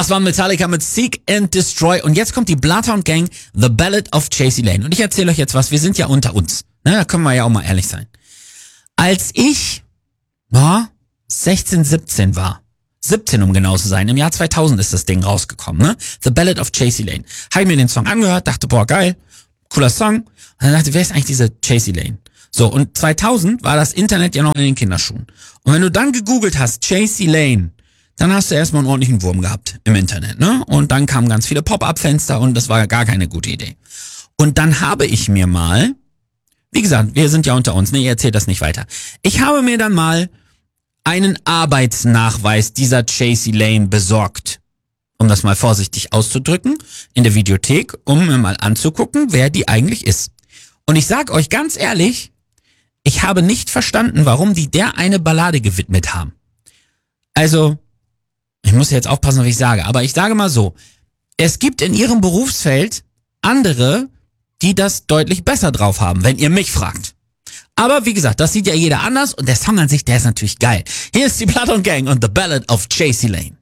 Das war Metallica mit Seek and Destroy. Und jetzt kommt die Bloodhound Gang, The Ballad of Chasey Lane. Und ich erzähle euch jetzt was, wir sind ja unter uns. Ne, da können wir ja auch mal ehrlich sein. Als ich 16, 17 war, 17 um genau zu sein, im Jahr 2000 ist das Ding rausgekommen, ne? The Ballad of Chasey Lane. Habe ich mir den Song angehört, dachte, boah, geil, cooler Song. Und dann dachte, wer ist eigentlich diese Chasey Lane? So, und 2000 war das Internet ja noch in den Kinderschuhen. Und wenn du dann gegoogelt hast, Chasey Lane, dann hast du erstmal einen ordentlichen Wurm gehabt im Internet, ne? Und dann kamen ganz viele Pop-Up-Fenster und das war gar keine gute Idee. Und dann habe ich mir mal, wie gesagt, wir sind ja unter uns, ne? Ihr erzählt das nicht weiter. Ich habe mir dann mal einen Arbeitsnachweis dieser Chasey Lane besorgt. Um das mal vorsichtig auszudrücken, in der Videothek, um mir mal anzugucken, wer die eigentlich ist. Und ich sag euch ganz ehrlich, ich habe nicht verstanden, warum die der eine Ballade gewidmet haben. Also, ich muss jetzt aufpassen, was ich sage, aber ich sage mal so, es gibt in ihrem Berufsfeld andere, die das deutlich besser drauf haben, wenn ihr mich fragt. Aber wie gesagt, das sieht ja jeder anders und der Song an sich, der ist natürlich geil. Hier ist die Bloodhound Gang und The Ballad of Chasey Lane.